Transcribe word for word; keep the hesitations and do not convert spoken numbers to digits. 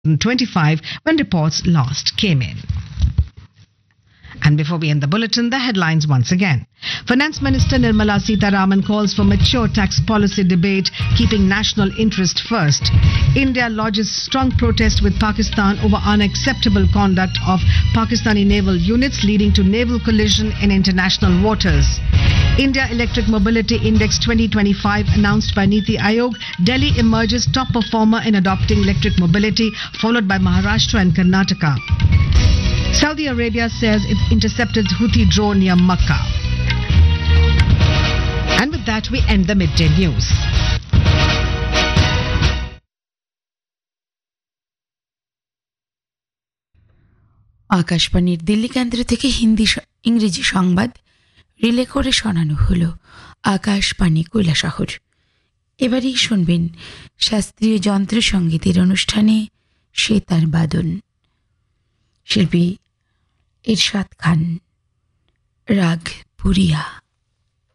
twenty-five when reports last came in. And before we end the bulletin, the headlines once again. Finance Minister Nirmala Sitharaman calls for mature tax policy debate, keeping national interest first. India lodges strong protest with Pakistan over unacceptable conduct of Pakistani naval units, leading to naval collision in international waters. India Electric Mobility Index twenty twenty-five announced by Niti Aayog. Delhi emerges top performer in adopting electric mobility, followed by Maharashtra and Karnataka. Saudi Arabia says it intercepted Houthi drone near Makkah. And with that, we end the midday news. আকাশবাণীর দিল্লি কেন্দ্র থেকে হিন্দি ইংরেজি সংবাদ relay করে শোনানো হলো আকাশবাণী কৈলাসহর। এবারেই শুনবেন শাস্ত্রীয় যন্ত্র সঙ্গীতের অনুষ্ঠানে সেতার বাদন। শিল্পী ইরশাদ খান, রাগ পুরিয়া।